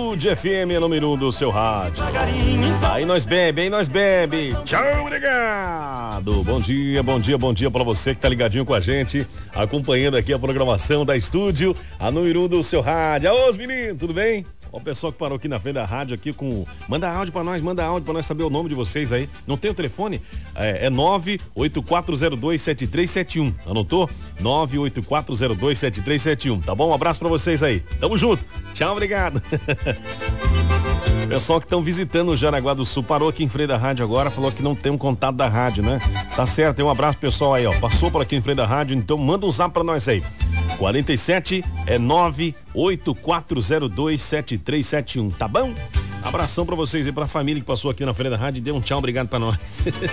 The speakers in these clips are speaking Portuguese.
Estúdio FM, número 1 do seu rádio. Aí nós bebe, aí nós bebe. Tchau, obrigado. Bom dia pra você que tá ligadinho com a gente, acompanhando aqui a programação da Estúdio, a número 1 do seu rádio. Ô, meninos, tudo bem? Ó, o pessoal que parou aqui na frente da rádio aqui com... Manda áudio pra nós saber o nome de vocês aí. Não tem o telefone? É 984027371. Anotou? 984027371. Tá bom? Um abraço pra vocês aí. Tamo junto. Tchau, obrigado. Pessoal que estão visitando o Jaraguá do Sul, parou aqui em frente da rádio agora, falou que não tem um contato da rádio, né? Tá certo, tem um abraço pessoal aí, ó. Passou por aqui em frente da rádio, então manda um zap pra nós aí. 47 é 984027371, tá bom? Abração pra vocês aí, pra família que passou aqui na frente da rádio e deu um tchau, obrigado pra nós.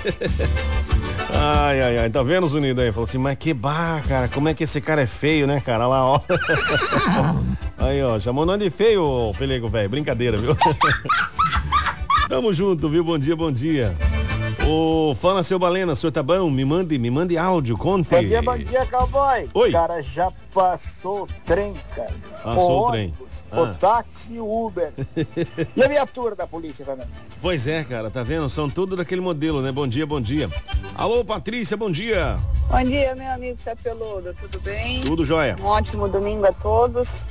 Ai, tá vendo os unidos aí? Falou assim, mas que bar, cara, como é que esse cara é feio, né, cara? Olha lá, ó. Aí, ó, chamou nós de feio, ô pelego, velho, brincadeira, viu? Tamo junto, viu? Bom dia. Ô, fala, seu Balena, o senhor tá bom? Me mande áudio, conte. Bom dia, cowboy. Oi. Cara, já passou o trem, cara. Passou o trem. O táxi, o Uber. E a viatura da polícia também. Pois é, cara, tá vendo? São tudo daquele modelo, né? Bom dia. Alô, Patrícia, bom dia. Bom dia, meu amigo Chapeludo, tudo bem? Tudo jóia. Um ótimo domingo a todos.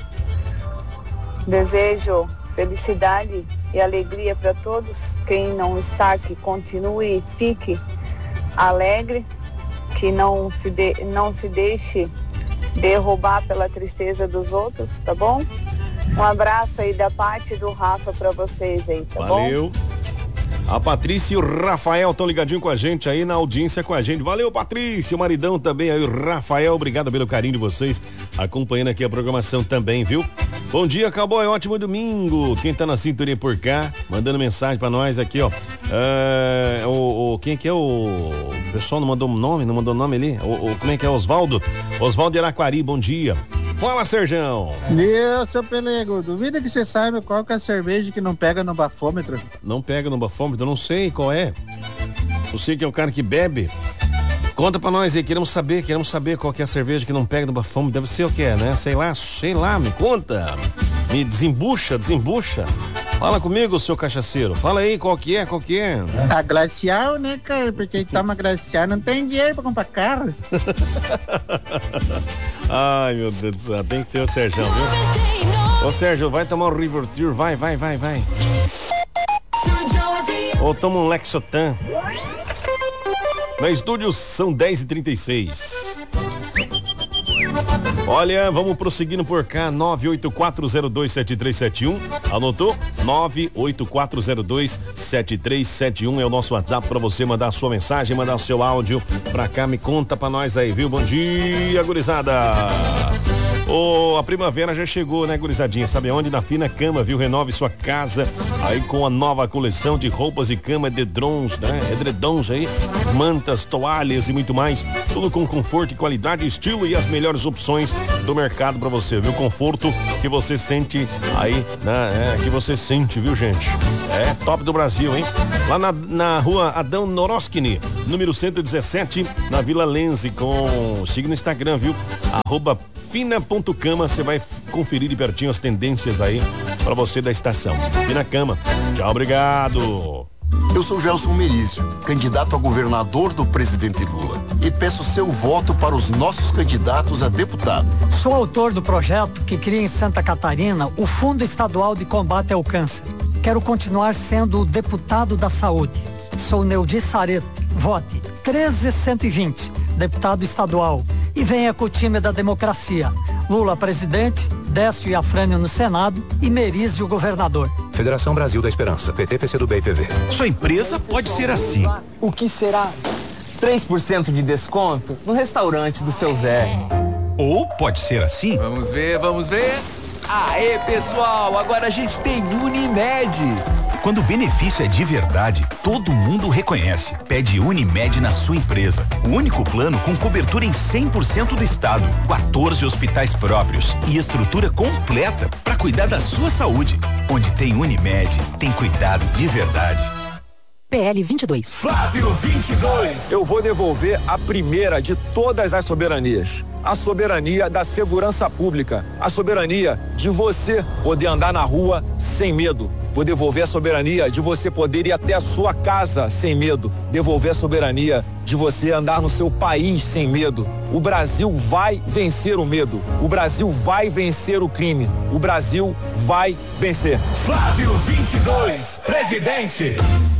Desejo felicidade e alegria para todos. Quem não está aqui, continue, fique alegre, que não se deixe derrubar pela tristeza dos outros, tá bom? Um abraço aí da Paty e do Rafa para vocês aí, tá bom? Valeu. A Patrícia e o Rafael estão ligadinho com a gente aí na audiência com a gente. Valeu, Patrícia, o maridão também aí, o Rafael, obrigado pelo carinho de vocês, acompanhando aqui a programação também, viu? Bom dia, cowboy, ótimo domingo. Quem tá na sintonia por cá, mandando mensagem pra nós aqui, ó. Quem que é o pessoal não mandou nome ali? Como é que é? Osvaldo de Araquari, bom dia. Fala, Serjão. Meu, seu Pelego, duvida que você saiba qual que é a cerveja que não pega no bafômetro? Não pega no bafômetro? Eu não sei qual é. Eu sei que é o cara que bebe. Conta pra nós aí, queremos saber qual que é a cerveja que não pega no bafômetro. Deve ser o que é, né? Sei lá, me conta. Me desembucha. Fala comigo, seu cachaceiro. Fala aí, qual que é? A glacial, né, cara? Porque quem toma glacial não tem dinheiro pra comprar carro. Ai, meu Deus do céu, tem que ser o Sérgio, viu? Ô, Sérgio, vai tomar um Rivertear, vai. Ou toma um Lexotan. Na estúdio são 10h36. Olha, vamos prosseguindo por cá, 984027371. Anotou? 984027371 é o nosso WhatsApp para você mandar a sua mensagem, mandar o seu áudio pra cá, me conta pra nós aí, viu? Bom dia, gurizada! A primavera já chegou, né, gurizadinha? Sabe onde? Na Fina Cama, viu? Renove sua casa aí com a nova coleção de roupas e cama, edredons, né? Edredons aí, mantas, toalhas e muito mais. Tudo com conforto e qualidade, estilo e as melhores opções do mercado pra você, viu? Conforto que você sente aí, né? Que você sente, viu, gente? É top do Brasil, hein? Lá na rua Adão Noroskini, número 117, na Vila Lenze, siga no Instagram, viu? @fina.cama, você vai conferir de pertinho as tendências aí pra você da estação. Fina Cama. Tchau, obrigado. Eu sou Gelson Merício, candidato a governador do presidente Lula, e peço seu voto para os nossos candidatos a deputado. Sou autor do projeto que cria em Santa Catarina o Fundo Estadual de Combate ao Câncer. Quero continuar sendo o deputado da saúde. Sou Neudi Sareto. Vote 13120, deputado estadual. E venha com o time da democracia. Lula presidente, Décio e Afrânio no Senado e Merizio governador. Federação Brasil da Esperança, PT, PCdoB e PV. Sua empresa pode ser assim. O que será? 3% de desconto no restaurante do seu Zé. Ou pode ser assim. Vamos ver. Aê, pessoal, agora a gente tem Unimed. Quando o benefício é de verdade, todo mundo reconhece. Pede Unimed na sua empresa. O único plano com cobertura em 100% do estado, 14 hospitais próprios e estrutura completa para cuidar da sua saúde. Onde tem Unimed, tem cuidado de verdade. PL 22. Flávio 22. Eu vou devolver a primeira de todas as soberanias. a soberania da segurança pública, a soberania de você poder andar na rua sem medo. Vou devolver a soberania de você poder ir até a sua casa sem medo. Devolver a soberania de você andar no seu país sem medo. O Brasil vai vencer o medo. O Brasil vai vencer o crime. O Brasil vai vencer. Flávio 22, presidente.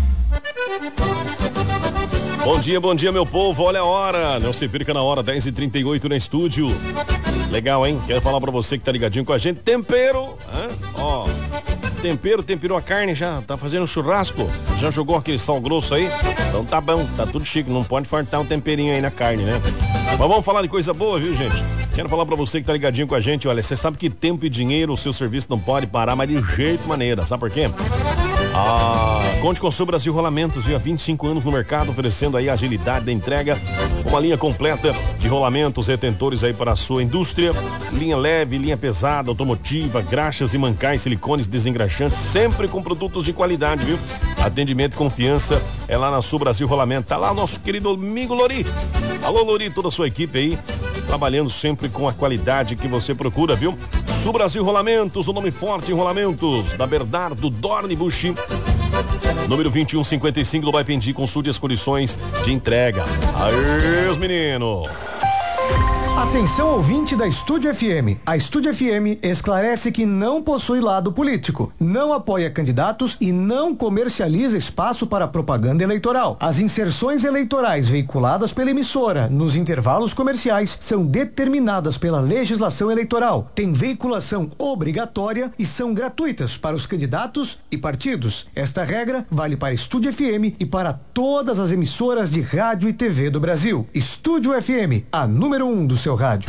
Bom dia, meu povo. Olha a hora. Não se perca na hora, 10h38 no estúdio. Legal, hein? Quero falar pra você que tá ligadinho com a gente. Tempero, ó. Temperou a carne já, tá fazendo churrasco, já jogou aquele sal grosso aí, então tá bom, tá tudo chique, não pode faltar um temperinho aí na carne, né? Mas vamos falar de coisa boa, viu, gente? Quero falar pra você que tá ligadinho com a gente, olha, você sabe que tempo e dinheiro o seu serviço não pode parar, mas de jeito maneira, sabe por quê? Conte com o seu Brasil Rolamentos, viu? Há 25 anos no mercado, oferecendo aí a agilidade da entrega, uma linha completa de rolamentos retentores aí para a sua indústria, linha leve, linha pesada, automotiva, graxas e mancais, silicones, desengraxantes, sempre com produtos de qualidade, viu? Atendimento e confiança é lá na Sul Brasil Rolamento, tá lá o nosso querido amigo Lori. Alô, Lori, toda a sua equipe aí, trabalhando sempre com a qualidade que você procura, viu? Sul Brasil Rolamentos, o nome forte em rolamentos, da Bernardo Dornbusch, número 2155 do Baipendi, consulte as condições de entrega. Aê, os meninos! Atenção ouvinte da Estúdio FM. A Estúdio FM esclarece que não possui lado político, não apoia candidatos e não comercializa espaço para propaganda eleitoral. As inserções eleitorais veiculadas pela emissora nos intervalos comerciais são determinadas pela legislação eleitoral, têm veiculação obrigatória e são gratuitas para os candidatos e partidos. Esta regra vale para Estúdio FM e para todas as emissoras de rádio e TV do Brasil. Estúdio FM, a número 1 do seu rádio.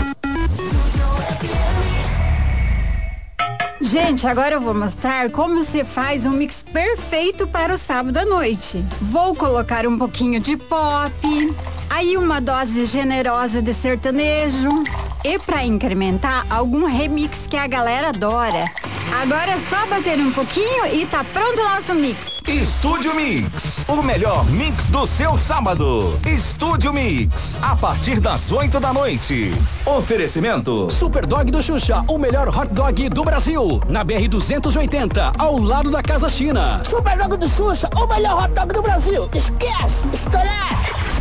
Gente, agora eu vou mostrar como se faz um mix perfeito para o sábado à noite. Vou colocar um pouquinho de pop, aí uma dose generosa de sertanejo e para incrementar algum remix que a galera adora. Agora é só bater um pouquinho e tá pronto o nosso mix. Estúdio Mix, o melhor mix do seu sábado. Estúdio Mix, a partir das 8 da noite. Oferecimento Super Dog do Xuxa, o melhor hot dog do Brasil. Na BR-280, ao lado da Casa China. Super Dog do Xuxa, o melhor hot dog do Brasil. Esquece, estourar.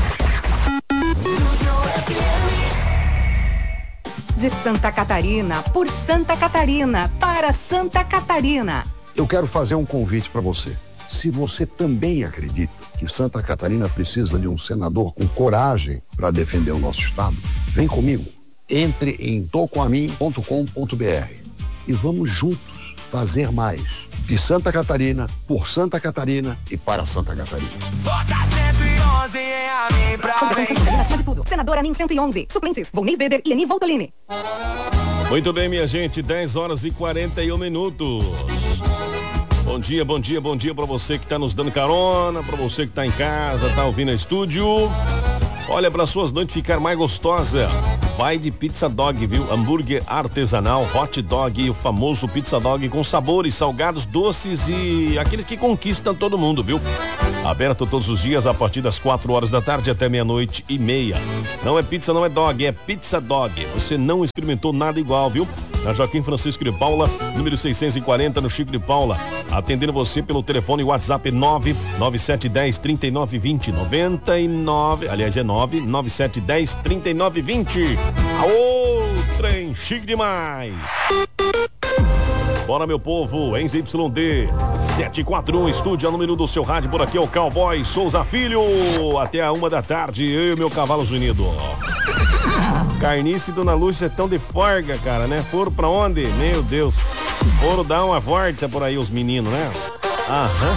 De Santa Catarina, por Santa Catarina, para Santa Catarina. Eu quero fazer um convite para você. Se você também acredita que Santa Catarina precisa de um senador com coragem para defender o nosso estado, vem comigo. Entre em tocoamin.com.br e vamos juntos fazer mais. De Santa Catarina, por Santa Catarina e para Santa Catarina. Vota 111 em Amin pra vencer. Acima de tudo, senador Amin 111. Suplentes, Volney Weber e Eni Voltolini. Muito bem, minha gente, 10 horas e 41 minutos. Bom dia pra você que tá nos dando carona, pra você que tá em casa, tá ouvindo a estúdio. Olha, para suas noites ficar mais gostosa, vai de Pizza Dog, viu? Hambúrguer artesanal, hot dog e o famoso Pizza Dog com sabores salgados, doces e aqueles que conquistam todo mundo, viu? Aberto todos os dias a partir das 4 horas da tarde até 00:30. Não é pizza, não é dog, é Pizza Dog. Você não experimentou nada igual, viu? Na Joaquim Francisco de Paula, número 640, no Chico de Paula. Atendendo você pelo telefone WhatsApp 99710-3920. 99, aliás é 99710-3920. Aô, trem chique demais. Bora, meu povo, em ZYD 741, estúdio, número do seu rádio, por aqui é o Cowboy Souza Filho, até a 1 da tarde, eu e o meu cavalo unido. Carnice e Dona Lúcia estão de farga, cara, né? Foram pra onde? Meu Deus. Foram dar uma volta por aí os meninos, né? Aham.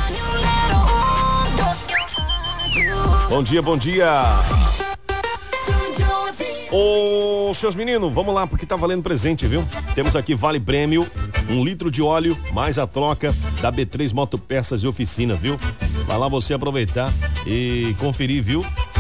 Bom dia. Ô, seus meninos, vamos lá, porque tá valendo presente, viu? Temos aqui Vale Prêmio, 1 litro de óleo, mais a troca da B3 Motopeças e Oficina, viu? Vai lá você aproveitar e conferir, viu?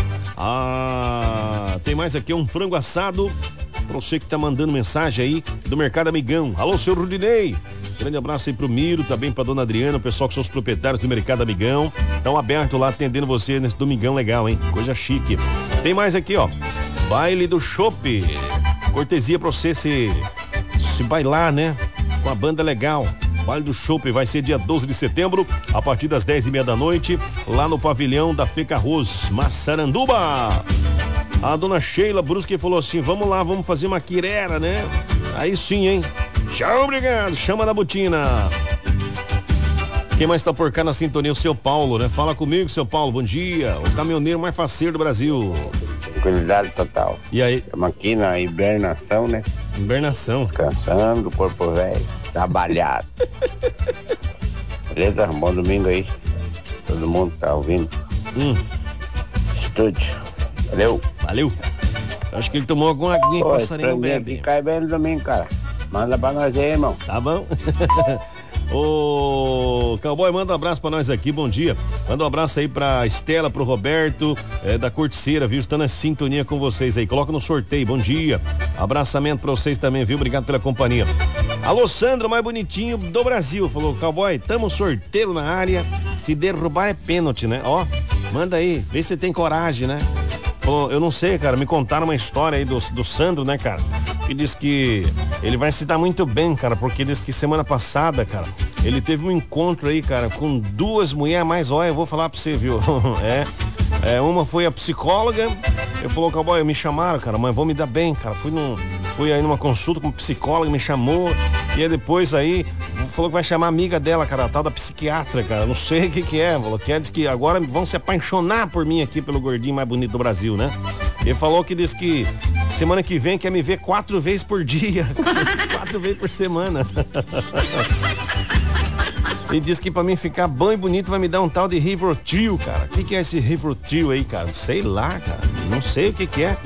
Tem mais aqui um frango assado pra você que tá mandando mensagem aí do Mercado Amigão. Alô, seu Rudinei. Grande abraço aí pro Miro, também pra Dona Adriana, o pessoal que são os proprietários do Mercado Amigão. Estão aberto lá atendendo você nesse domingão legal, hein? Coisa chique. Tem mais aqui, ó. Baile do Chopp. Cortesia pra você se bailar, né? Com a banda legal. Baile do Chopp vai ser dia 12 de setembro, a partir das 10:30 da noite, lá no pavilhão da Feca Arroz, Massaranduba. A dona Sheila Brusque falou assim, vamos lá, vamos fazer uma quirera, né? Aí sim, hein? Tchau, obrigado, chama na botina. Quem mais tá por cá na sintonia? O seu Paulo, né? Fala comigo, seu Paulo, bom dia. O caminhoneiro mais faceiro do Brasil. Tranquilidade total. E aí? Estamos aqui na hibernação, né? Hibernação. Descansando, corpo velho, trabalhado. Beleza? Bom domingo aí. Todo mundo tá ouvindo. Estúdio. Valeu. Valeu. Acho que ele tomou alguma aguinha que o passarinho bebe. Cai bem no domingo, cara. Manda pra nós aí, irmão. Tá bom? Ô, Cowboy, manda um abraço pra nós aqui, bom dia. Manda um abraço aí pra Estela, pro Roberto, da Corticeira, viu? Estando na sintonia com vocês aí. Coloca no sorteio, bom dia. Abraçamento pra vocês também, viu? Obrigado pela companhia. Alô, Sandro, mais bonitinho do Brasil. Falou, Cowboy, tamo sorteiro na área. Se derrubar é pênalti, né? Ó, manda aí, vê se tem coragem, né? Falou, eu não sei, cara, me contaram uma história aí do Sandro, né, cara? Que diz que ele vai se dar muito bem, cara, porque diz que semana passada, cara, ele teve um encontro aí, cara, com 2 mulheres, mas olha, eu vou falar pra você, viu? Uma foi a psicóloga, eu falou, Cowboy, me chamaram, cara, mas vou me dar bem, cara, fui aí numa consulta com um psicólogo, me chamou, e aí depois aí, falou que vai chamar a amiga dela, cara, a tal da psiquiatra, cara, não sei o que é, falou que diz que agora vão se apaixonar por mim aqui, pelo gordinho mais bonito do Brasil, né? Ele falou que diz que semana que vem quer me ver 4 vezes por dia, 4 vezes por semana. Ele disse que pra mim ficar bom e bonito vai me dar um tal de Rivotril, cara. O que é esse Rivotril aí, cara? Sei lá, cara. Não sei o que é.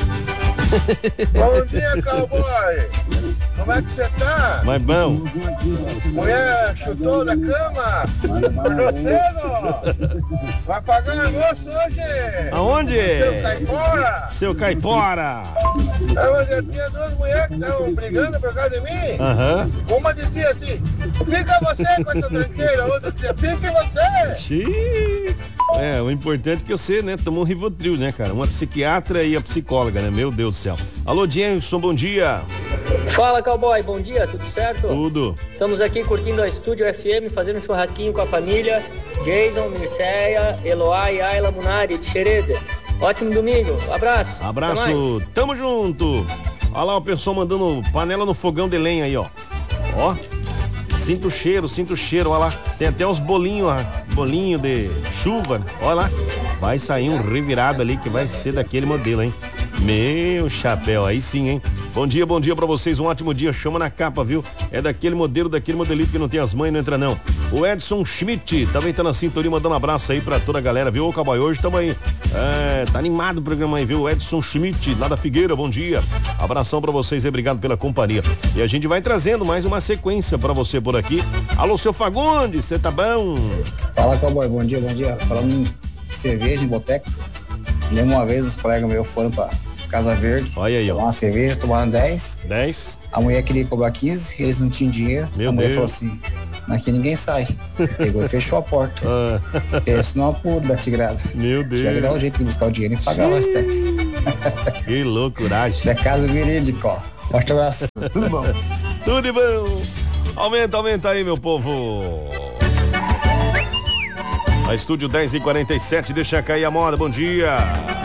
Bom dia, Cowboy. Como é que você tá? Mas bom. Mulher chutou da cama? Acordou cedo? Vai pagar almoço hoje? Aonde? Seu Caipora? Seu Caipora. Eu tinha 2 mulheres que estavam brigando por causa de mim. Uma dizia assim, fica você com essa tranqueira. A outra dizia, fique você. Xiii. O importante é que você, né, tomou um Rivotril, né, cara? Uma psiquiatra e a psicóloga, né? Meu Deus do céu. Alô, Jenson, bom dia. Fala, Cowboy, bom dia, tudo certo? Tudo. Estamos aqui curtindo a Estúdio FM, fazendo um churrasquinho com a família. Jason, Mirceia, Eloá e Ayla Munari, de Xereder. Ótimo domingo, abraço. Abraço, tamo junto. Olha lá o pessoal mandando panela no fogão de lenha aí, ó. Ó, sinto o cheiro, olha lá. Tem até os bolinhos, ó, bolinho de chuva, olha lá. Vai sair um revirado ali que vai ser daquele modelo, hein? Meu chapéu, aí sim, hein? Bom dia pra vocês, um ótimo dia, chama na capa, viu? É daquele modelito que não tem as mães, não entra não. O Edson Schmidt também tá na sintonia, mandando um abraço aí pra toda a galera, viu? Ô, Cowboy, hoje tamo aí, tá animado o programa aí, viu? O Edson Schmidt, lá da Figueira, bom dia. Abração pra vocês aí, obrigado pela companhia. E a gente vai trazendo mais uma sequência pra você por aqui. Alô, seu Fagundes, você tá bom? Fala, Cowboy, bom dia. Falando em cerveja, em boteco, lembro uma vez os colegas meus foram pra Casa Verde. Olha aí, ó. Tomar uma cerveja, tomaram 10. A mulher queria cobrar 15, eles não tinham dinheiro. A mulher falou assim, aqui ninguém sai. Pegou e fechou a porta. Esse não é puro, Betigrado. Meu Deus. Chega a dar um jeito de buscar o dinheiro e pagar o restante. Que loucuragem. Isso é caso verídico, ó. Forte abraço. Tudo bom. Tudo de bom. Aumenta aí, meu povo. A Estúdio 10h47, deixa cair a moda, bom dia.